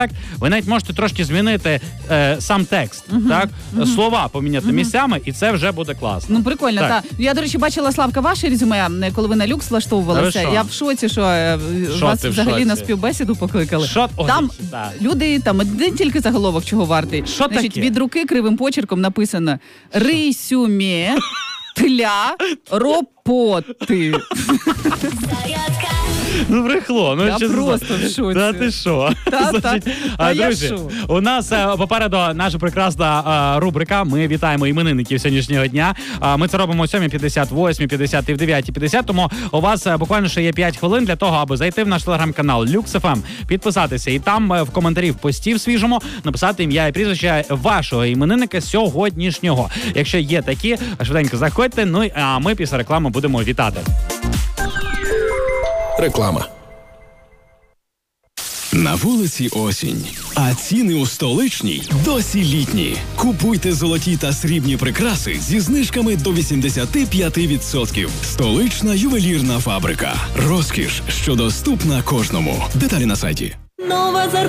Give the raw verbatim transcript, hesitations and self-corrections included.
ви навіть можете трошки змінити е, сам текст, uh-huh. так? Uh-huh. Слова поміняти uh-huh. місцями, і це вже буде класно. Ну, прикольно, так. так. Я, до речі, бачила, Славка, ваше резюме, коли ви на люкс влаштовувалися. Я в шоці, що, що вас взагалі на співбесіду покликали. Шо? Там Ой, люди, там один тільки заголовок чого вартий. Що Значить, таке? від руки кривим почерком написано «Резюме для роботи». Ну, брехло. Ну, я просто в шоці. Та ти що? Та, Значить, та, друзі, я у нас а, попереду наша прекрасна а, рубрика. Ми вітаємо іменинників сьогоднішнього дня. А, ми це робимо о сьомій п'ятдесят, восьмій п'ятдесят і в дев'ятій п'ятдесят, тому у вас а, буквально ще є п'ять хвилин для того, аби зайти в наш телеграм-канал Люкс еф ем, підписатися і там а, в коментарі в пості в свіжому написати ім'я і прізвище вашого іменинника сьогоднішнього. Якщо є такі, швиденько заходьте, ну а ми після реклами будемо вітати. Реклама. На вулиці осінь, а ціни у столичній досі літні. Купуйте золоті та срібні прикраси зі знижками до вісімдесят п'ять відсотків. Столична ювелірна фабрика. Розкіш, що доступна кожному. Деталі на сайті. Нова зарплата.